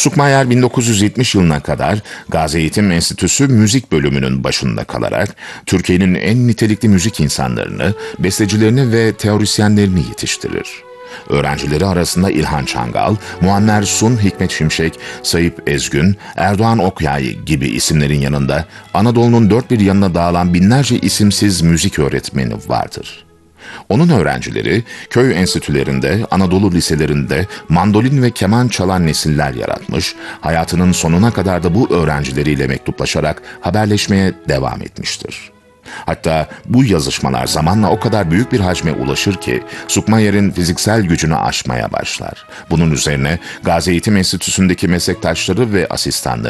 Sukmayer 1970 yılına kadar Gazi Eğitim Enstitüsü Müzik Bölümünün başında kalarak Türkiye'nin en nitelikli müzik insanlarını, bestecilerini ve teorisyenlerini yetiştirir. Öğrencileri arasında İlhan Çangal, Muammer Sun, Hikmet Şimşek, Sayıp Ezgün, Erdoğan Okyay gibi isimlerin yanında Anadolu'nun dört bir yanına dağılan binlerce isimsiz müzik öğretmeni vardır. Onun öğrencileri köy enstitülerinde, Anadolu liselerinde mandolin ve keman çalan nesiller yaratmış, hayatının sonuna kadar da bu öğrencileriyle mektuplaşarak haberleşmeye devam etmiştir. Hatta bu yazışmalar zamanla o kadar büyük bir hacme ulaşır ki Sukmayer'in fiziksel gücünü aşmaya başlar. Bunun üzerine Gazi Eğitim Enstitüsü'ndeki meslektaşları ve asistanları